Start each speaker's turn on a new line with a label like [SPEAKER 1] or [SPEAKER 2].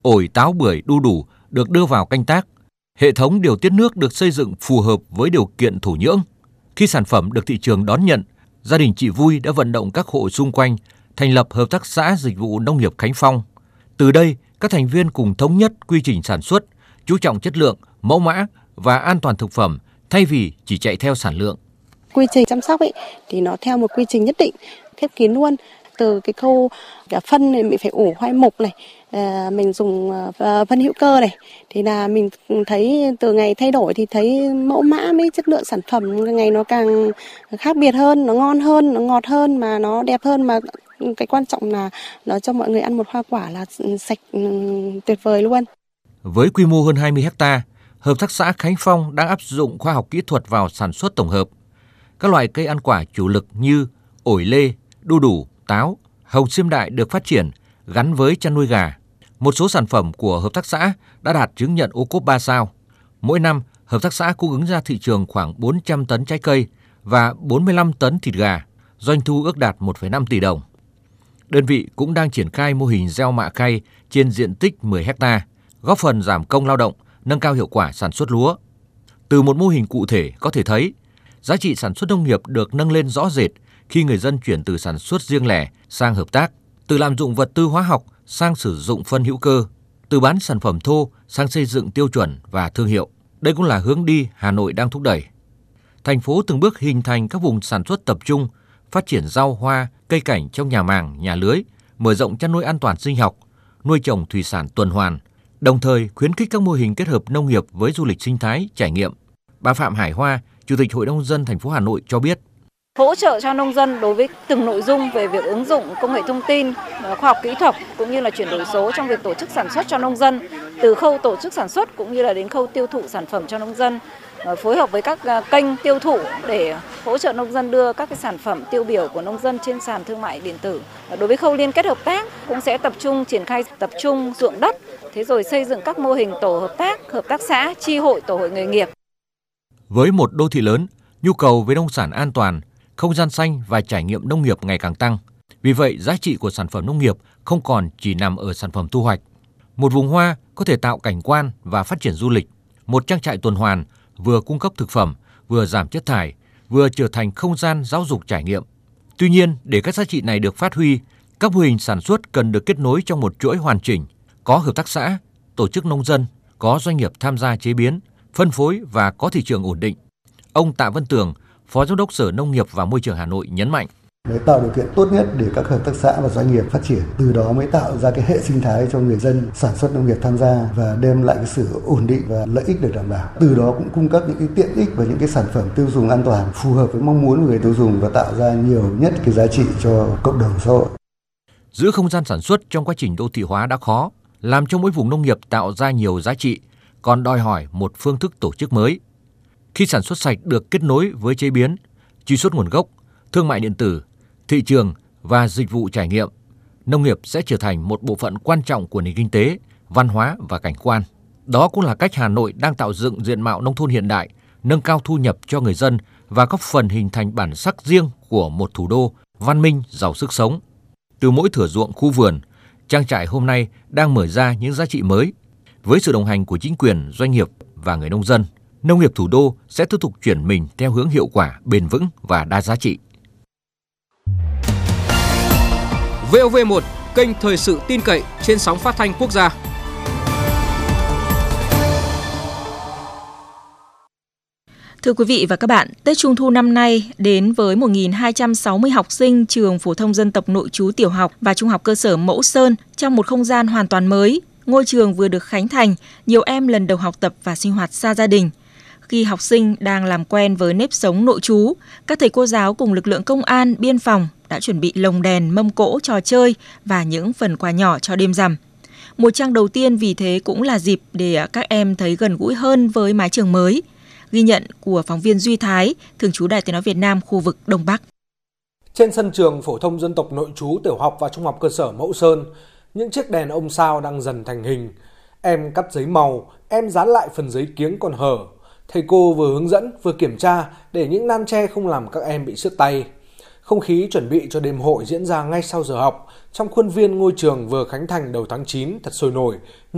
[SPEAKER 1] ổi, táo, bưởi, đu đủ được đưa vào canh tác. Hệ thống điều tiết nước được xây dựng phù hợp với điều kiện thổ nhưỡng. Khi sản phẩm được thị trường đón nhận, gia đình chị Vui đã vận động các hộ xung quanh thành lập Hợp tác xã Dịch vụ Nông nghiệp Khánh Phong. Từ đây, các thành viên cùng thống nhất quy trình sản xuất, chú trọng chất lượng, mẫu mã và an toàn thực phẩm thay vì chỉ chạy theo sản lượng.
[SPEAKER 2] Quy trình chăm sóc thì nó theo một quy trình nhất định, khép kín luôn. Từ cái khâu cả phân này mình phải ủ hoai mục này, mình dùng phân hữu cơ này, thì là mình thấy từ ngày thay đổi thì thấy mẫu mã với chất lượng sản phẩm ngày nó càng khác biệt hơn, nó ngon hơn, nó ngọt hơn, mà nó đẹp hơn, mà cái quan trọng là nó cho mọi người ăn một hoa quả là sạch tuyệt vời luôn.
[SPEAKER 1] Với quy mô hơn 20 ha, Hợp tác xã Khánh Phong đang áp dụng khoa học kỹ thuật vào sản xuất tổng hợp. Các loại cây ăn quả chủ lực như ổi lê, đu đủ, táo, hồng xiêm đại được phát triển gắn với chăn nuôi gà. Một số sản phẩm của hợp tác xã đã đạt chứng nhận ô cốp 3 sao. Mỗi năm, hợp tác xã cung ứng ra thị trường khoảng 400 tấn trái cây và 45 tấn thịt gà, doanh thu ước đạt 1,5 tỷ đồng. Đơn vị cũng đang triển khai mô hình gieo mạ cay trên diện tích 10 ha, góp phần giảm công lao động, nâng cao hiệu quả sản xuất lúa. Từ một mô hình cụ thể có thể thấy, giá trị sản xuất nông nghiệp được nâng lên rõ rệt khi người dân chuyển từ sản xuất riêng lẻ sang hợp tác, từ lạm dụng vật tư hóa học sang sử dụng phân hữu cơ, từ bán sản phẩm thô sang xây dựng tiêu chuẩn và thương hiệu. Đây cũng là hướng đi Hà Nội đang thúc đẩy. Thành phố từng bước hình thành các vùng sản xuất tập trung, phát triển rau, hoa, cây cảnh trong nhà màng, nhà lưới, mở rộng chăn nuôi an toàn sinh học, nuôi trồng thủy sản tuần hoàn, đồng thời khuyến khích các mô hình kết hợp nông nghiệp với du lịch sinh thái, trải nghiệm. Bà Phạm Hải Hoa, Chủ tịch Hội nông dân thành phố Hà Nội cho biết,
[SPEAKER 3] hỗ trợ cho nông dân đối với từng nội dung về việc ứng dụng công nghệ thông tin, khoa học kỹ thuật cũng như là chuyển đổi số trong việc tổ chức sản xuất cho nông dân, từ khâu tổ chức sản xuất cũng như là đến khâu tiêu thụ sản phẩm cho nông dân, phối hợp với các kênh tiêu thụ để hỗ trợ nông dân đưa các cái sản phẩm tiêu biểu của nông dân trên sàn thương mại điện tử. Đối với khâu liên kết hợp tác cũng sẽ tập trung triển khai tập trung ruộng đất, thế rồi xây dựng các mô hình tổ hợp tác xã, chi hội, tổ hội nghề nghiệp.
[SPEAKER 1] Với một đô thị lớn, nhu cầu về nông sản an toàn, không gian xanh và trải nghiệm nông nghiệp ngày càng tăng. Vì vậy, giá trị của sản phẩm nông nghiệp không còn chỉ nằm ở sản phẩm thu hoạch. Một vùng hoa có thể tạo cảnh quan và phát triển du lịch. Một trang trại tuần hoàn vừa cung cấp thực phẩm, vừa giảm chất thải, vừa trở thành không gian giáo dục trải nghiệm. Tuy nhiên, để các giá trị này được phát huy, các mô hình sản xuất cần được kết nối trong một chuỗi hoàn chỉnh, có hợp tác xã, tổ chức nông dân, có doanh nghiệp tham gia chế biến, phân phối và có thị trường ổn định. Ông Tạ Văn Tường, Phó Giám đốc Sở Nông nghiệp và Môi trường Hà Nội nhấn mạnh.
[SPEAKER 4] Mới tạo điều kiện tốt nhất để các hợp tác xã và doanh nghiệp phát triển, từ đó mới tạo ra cái hệ sinh thái cho người dân sản xuất nông nghiệp tham gia và đem lại cái sự ổn định và lợi ích được đảm bảo. Từ đó cũng cung cấp những cái tiện ích và những cái sản phẩm tiêu dùng an toàn phù hợp với mong muốn của người tiêu dùng và tạo ra nhiều nhất cái giá trị cho cộng đồng xã hội.
[SPEAKER 1] Giữ không gian sản xuất trong quá trình đô thị hóa đã khó, làm cho mỗi vùng nông nghiệp tạo ra nhiều giá trị, còn đòi hỏi một phương thức tổ chức mới. Khi sản xuất sạch được kết nối với chế biến, truy xuất nguồn gốc, thương mại điện tử, thị trường và dịch vụ trải nghiệm, nông nghiệp sẽ trở thành một bộ phận quan trọng của nền kinh tế, văn hóa và cảnh quan. Đó cũng là cách Hà Nội đang tạo dựng diện mạo nông thôn hiện đại, nâng cao thu nhập cho người dân và góp phần hình thành bản sắc riêng của một thủ đô văn minh, giàu sức sống. Từ mỗi thửa ruộng, khu vườn, trang trại hôm nay đang mở ra những giá trị mới. Với sự đồng hành của chính quyền, doanh nghiệp và người nông dân, nông nghiệp thủ đô sẽ tiếp tục chuyển mình theo hướng hiệu quả, bền vững và đa giá trị.
[SPEAKER 5] VOV1, kênh thời sự tin cậy trên sóng phát thanh quốc gia.
[SPEAKER 6] Thưa quý vị và các bạn, Tết Trung thu năm nay đến với 1.260 học sinh trường phổ thông dân tộc nội trú tiểu học và trung học cơ sở Mẫu Sơn trong một không gian hoàn toàn mới. Ngôi trường vừa được khánh thành, nhiều em lần đầu học tập và sinh hoạt xa gia đình. Khi học sinh đang làm quen với nếp sống nội trú, các thầy cô giáo cùng lực lượng công an, biên phòng đã chuẩn bị lồng đèn, mâm cỗ, trò chơi và những phần quà nhỏ cho đêm rằm. Một trang đầu tiên vì thế cũng là dịp để các em thấy gần gũi hơn với mái trường mới. Ghi nhận của phóng viên Duy Thái, thường trú Đài Tiếng nói Việt Nam khu vực Đông Bắc.
[SPEAKER 7] Trên sân trường phổ thông dân tộc nội trú tiểu học và trung học cơ sở Mẫu Sơn, những chiếc đèn ông sao đang dần thành hình. Em cắt giấy màu, em dán lại phần giấy kiếng còn hở. Thầy cô vừa hướng dẫn vừa kiểm tra để những nan tre không làm các em bị xước tay. Không khí chuẩn bị cho đêm hội diễn ra ngay sau giờ học trong khuôn viên ngôi trường vừa khánh thành đầu tháng 9 thật sôi nổi.